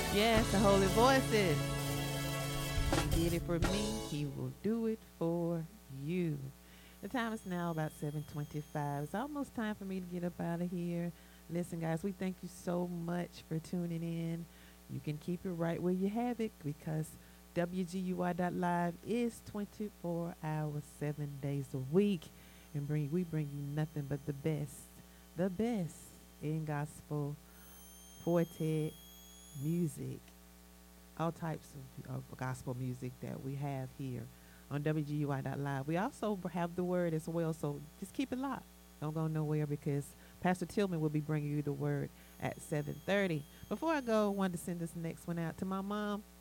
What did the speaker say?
Yes, the Holy Voices. He did it for me. He will do it for you. The time is now about 7:25. It's almost time for me to get up out of here. Listen, guys, we thank you so much for tuning in. You can keep it right where you have it because WGUI.live is 24 hours, 7 days a week. And we bring you nothing but the best in gospel, quartet, music, all types of gospel music that we have here on WGUI.live. We also have the word as well, so just keep it locked. Don't go nowhere because Pastor Tillman will be bringing you the word at 7:30. Before I go, I wanted to send this next one out to my mom.